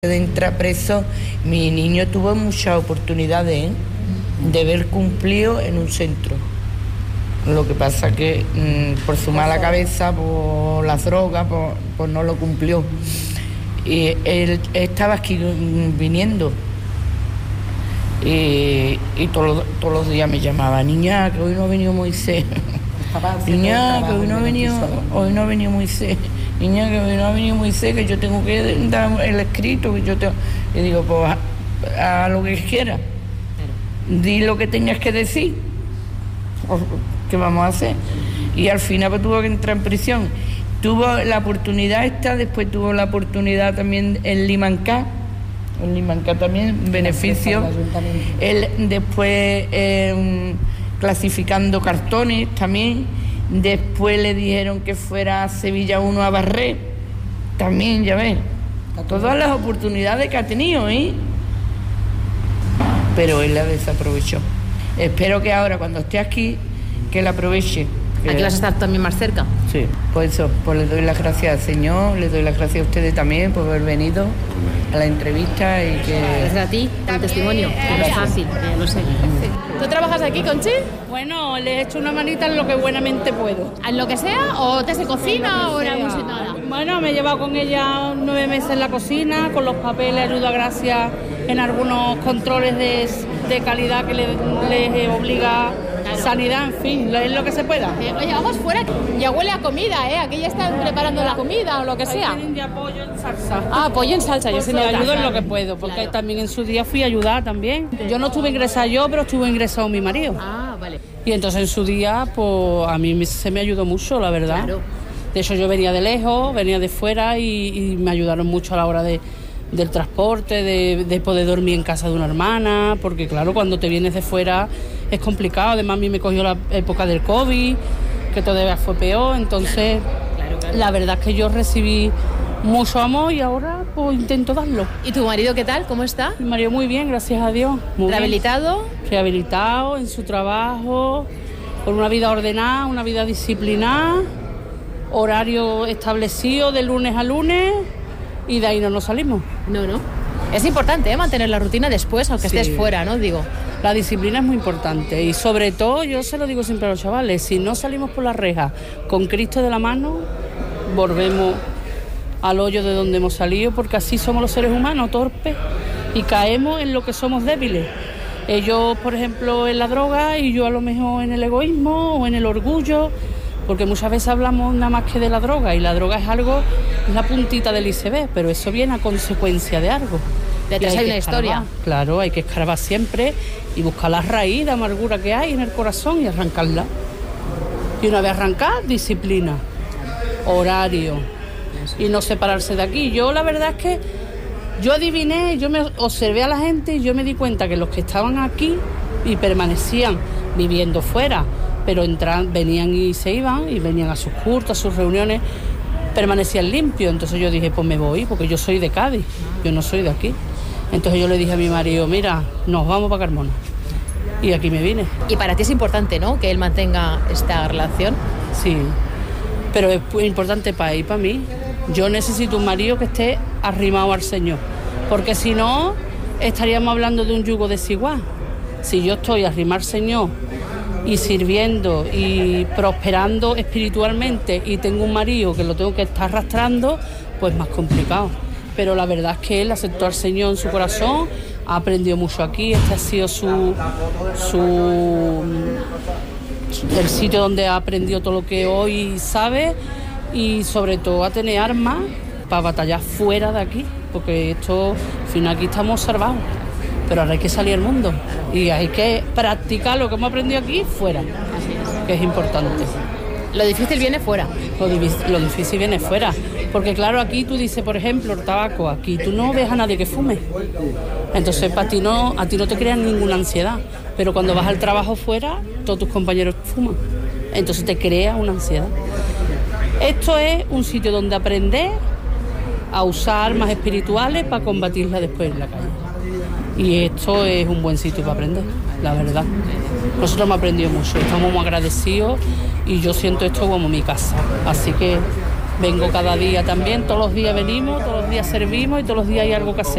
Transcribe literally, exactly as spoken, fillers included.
De entrar preso, mi niño tuvo muchas oportunidades, ¿eh? de ver cumplido en un centro. Lo que pasa que mmm, por su mala cabeza, por las drogas, por, pues no lo cumplió. Y él estaba aquí viniendo y, y todos todos los días me llamaba: niña, que hoy no ha venido Moisés. Niña, que hoy no ha venido, hoy no ha venido Moisés. Niña, que hoy no ha venido Moisés, que yo tengo que dar el escrito, que yo tengo... Y digo, pues a, a lo que quiera. Di lo que tenías que decir. ¿Qué vamos a hacer? Y al final pues tuvo que entrar en prisión. Tuvo la oportunidad esta, después tuvo la oportunidad también en Limancá. En Limancá también, beneficio. Él después eh, clasificando cartones también. Después le dijeron que fuera a Sevilla uno a barrer. También, ya ves. Todas las oportunidades que ha tenido, ¿eh? Pero él la desaprovechó. Espero que ahora, cuando esté aquí, que la aproveche. ¿Aquí vas a estar también más cerca? Sí, pues eso, pues le doy las gracias al Señor, le doy las gracias a ustedes también por haber venido a la entrevista y que... Gracias a ti, el testimonio, que no es fácil, eh, lo sé. ¿Tú trabajas aquí, Conchi? Bueno, le he hecho una manita en lo que buenamente puedo. ¿En lo que sea? ¿O desde cocina o en algún nada? Bueno, me he llevado con ella nueve meses en la cocina, con los papeles, ayuda gracias en algunos controles de, de calidad que les le obliga... Claro. Sanidad, en fin, es lo que se pueda. Oye, vamos fuera, ya huele a comida, ¿eh? Aquí ya están preparando la comida o lo que sea. Tienen ya pollo en salsa. Ah, pollo en salsa, yo pues sí me me ayudo en lo que puedo, porque claro. También en su día fui a ayudar también. Yo no estuve ingresada yo, pero estuvo ingresado mi marido. Ah, vale. Y entonces en su día, pues a mí se me ayudó mucho, la verdad. Claro. De hecho, yo venía de lejos, venía de fuera y, y me ayudaron mucho a la hora de... del transporte, de, de poder dormir en casa de una hermana, porque claro, cuando te vienes de fuera es complicado. Además a mí me cogió la época del COVID, que todavía fue peor, entonces claro, claro. La verdad es que yo recibí mucho amor y ahora pues intento darlo. ¿Y tu marido qué tal? ¿Cómo está? Mi marido muy bien, gracias a Dios. Muy ¿Rehabilitado? Bien. Rehabilitado en su trabajo, con una vida ordenada, una vida disciplinada, horario establecido de lunes a lunes. Y de ahí no nos salimos. No, no. Es importante, ¿eh? Mantener la rutina después, aunque sí. Estés fuera, ¿no? Digo. La disciplina es muy importante. Y sobre todo, yo se lo digo siempre a los chavales, si no salimos por la reja con Cristo de la mano, volvemos al hoyo de donde hemos salido, porque así somos los seres humanos, torpes, y caemos en lo que somos débiles. Ellos, por ejemplo, en la droga y yo a lo mejor en el egoísmo o en el orgullo. Porque muchas veces hablamos nada más que de la droga, y la droga es algo, es la puntita del iceberg, pero eso viene a consecuencia de algo. Detrás hay una historia. Claro, hay que escarbar siempre y buscar la raíz de amargura que hay en el corazón y arrancarla. Y una vez arrancada, disciplina, horario y no separarse de aquí. Yo la verdad es que yo adiviné, yo me observé a la gente y yo me di cuenta que los que estaban aquí y permanecían viviendo fuera, pero entran, venían y se iban, y venían a sus cursos, a sus reuniones, permanecían limpios. Entonces yo dije, pues me voy, porque yo soy de Cádiz, yo no soy de aquí. Entonces yo le dije a mi marido, mira, nos vamos para Carmona. Y aquí me vine. Y para ti es importante, ¿no?, que él mantenga esta relación. Sí, pero es muy importante para él y para mí. Yo necesito un marido que esté arrimado al Señor, porque si no, estaríamos hablando de un yugo desigual. Si yo estoy arrimado al Señor y sirviendo y prosperando espiritualmente y tengo un marido que lo tengo que estar arrastrando, pues más complicado. Pero la verdad es que él aceptó al Señor en su corazón, ha aprendido mucho aquí, este ha sido su, su el sitio donde ha aprendido todo lo que hoy sabe, y sobre todo a tener armas para batallar fuera de aquí, porque esto, al final aquí estamos salvados. Pero ahora hay que salir al mundo y hay que practicar lo que hemos aprendido aquí fuera, que es importante. Lo difícil viene fuera. Lo, lo difícil viene fuera, porque claro, aquí tú dices, por ejemplo, el tabaco, aquí tú no ves a nadie que fume. Entonces para ti no, a ti no te crean ninguna ansiedad, pero cuando vas al trabajo fuera, todos tus compañeros fuman. Entonces te crea una ansiedad. Esto es un sitio donde aprender a usar armas espirituales para combatirla después en la calle. Y esto es un buen sitio para aprender, la verdad. Nosotros hemos aprendido mucho, estamos muy agradecidos y yo siento esto como mi casa. Así que Vengo cada día también, todos los días venimos, todos los días servimos y todos los días hay algo que hacer.